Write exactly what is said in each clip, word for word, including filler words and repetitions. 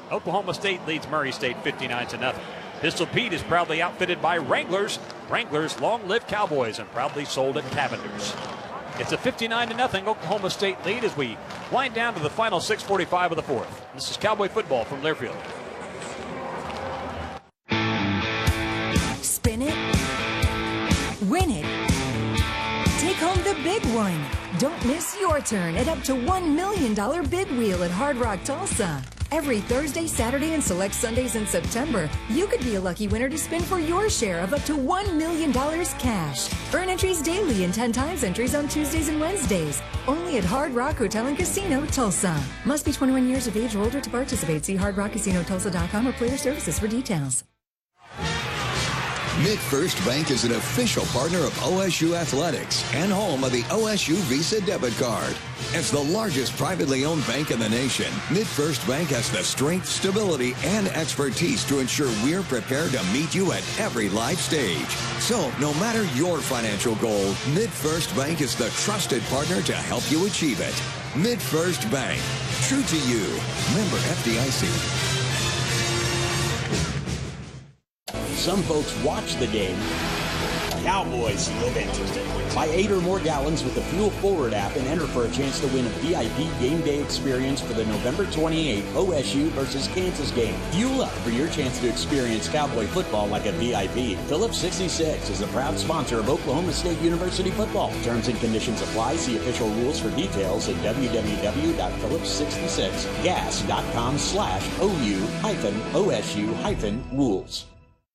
Oklahoma State leads Murray State fifty-nine to nothing. Pistol Pete is proudly outfitted by Wranglers. Wranglers, long live Cowboys, and proudly sold at Cavender's. It's a fifty-nine to nothing Oklahoma State lead as we wind down to the final six forty-five of the fourth. This is Cowboy football from Learfield. Spin it. Win it. Take home the big one. Don't miss your turn at up to one million dollars Big Wheel at Hard Rock Tulsa. Every Thursday, Saturday, and select Sundays in September, you could be a lucky winner to spin for your share of up to one million dollars cash. Earn entries daily and ten times entries on Tuesdays and Wednesdays. Only at Hard Rock Hotel and Casino, Tulsa. Must be twenty-one years of age or older to participate. See hard rock casino tulsa dot com or player services for details. MidFirst Bank is an official partner of O S U Athletics and home of the O S U Visa debit card. As the largest privately owned bank in the nation, MidFirst Bank has the strength, stability, and expertise to ensure we're prepared to meet you at every life stage. So, no matter your financial goal, MidFirst Bank is the trusted partner to help you achieve it. MidFirst Bank. True to you. Member F D I C. Some folks watch the game. Cowboys live it. Buy eight or more gallons with the Fuel Forward app and enter for a chance to win a V I P game day experience for the November twenty-eighth O S U versus Kansas game. Fuel up for your chance to experience Cowboy football like a V I P. Phillips sixty-six is a proud sponsor of Oklahoma State University football. Terms and conditions apply. See official rules for details at w w w dot phillips sixty-six gas dot com slash O U hyphen O S U hyphen rules.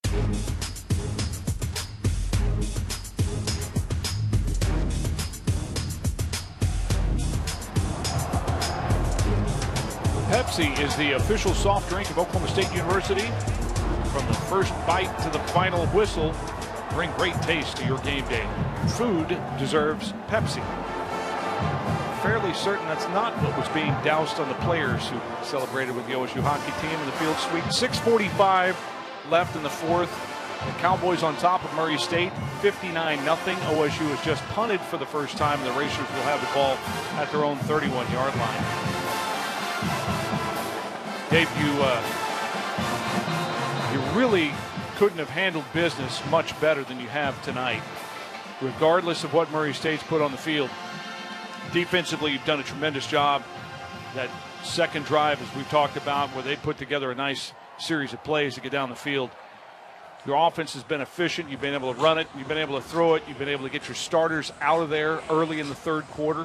Pepsi is the official soft drink of Oklahoma State University. From the first bite to the final whistle, bring great taste to your game day. Food deserves Pepsi. Fairly certain that's not what was being doused on the players who celebrated with the O S U hockey team in the field suite. six forty-five left in the fourth. The Cowboys on top of Murray State, fifty-nine nothing. O S U has just punted for the first time. The Racers will have the ball at their own thirty-one yard line. Dave, you, uh, you really couldn't have handled business much better than you have tonight, regardless of what Murray State's put on the field. Defensively, you've done a tremendous job. That second drive, as we've talked about, where they put together a nice series of plays to get down the field. Your offense has been efficient. You've been able to run it. You've been able to throw it. You've been able to get your starters out of there early in the third quarter.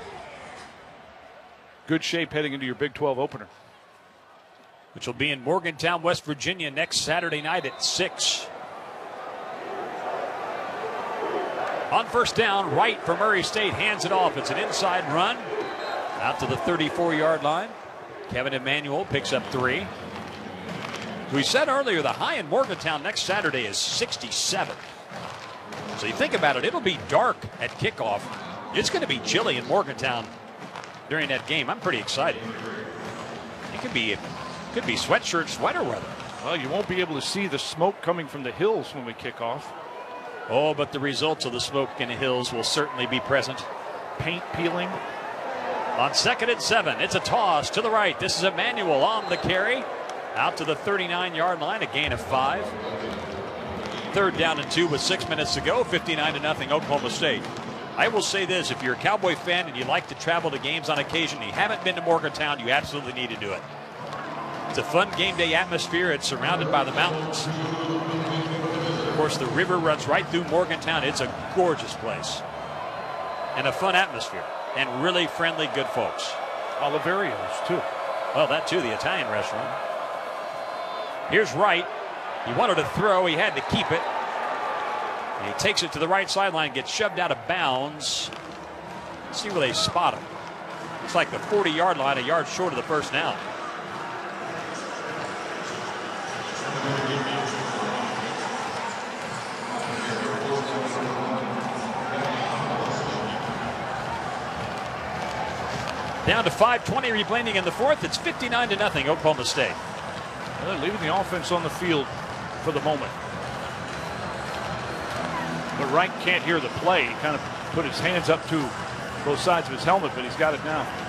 Good shape heading into your Big twelve opener, which will be in Morgantown, West Virginia next Saturday night at six. On first down, Wright for Murray State hands it off. It's an inside run out to the thirty-four yard line. Kevin Emanuel picks up three. We said earlier the high in Morgantown next Saturday is sixty-seven. So you think about it, it'll be dark at kickoff. It's going to be chilly in Morgantown during that game. I'm pretty excited. It could be, it could be sweatshirt, sweater weather. Well, you won't be able to see the smoke coming from the hills when we kick off. Oh, but the results of the smoke in the hills will certainly be present. Paint peeling. On second and seven, it's a toss to the right. This is Emanuel on the carry. Out to the thirty-nine yard line, a gain of five. Third down and two with six minutes to go, fifty-nine to nothing Oklahoma State. I will say this, if you're a Cowboy fan and you like to travel to games on occasion, you haven't been to Morgantown, you absolutely need to do it. It's a fun game day atmosphere. It's surrounded by the mountains. Of course, the river runs right through Morgantown. It's a gorgeous place. And a fun atmosphere. And really friendly, good folks. Oliverios, too. Well, that too, the Italian restaurant. Here's Wright. He wanted to throw. He had to keep it. And he takes it to the right sideline, gets shoved out of bounds. Let's see where they spot him. It's like the forty yard line, a yard short of the first down. Down to five twenty remaining in the fourth. It's fifty-nine to nothing Oklahoma State. Well, they're leaving the offense on the field for the moment. But Wright can't hear the play. He kind of put his hands up to both sides of his helmet, but he's got it now.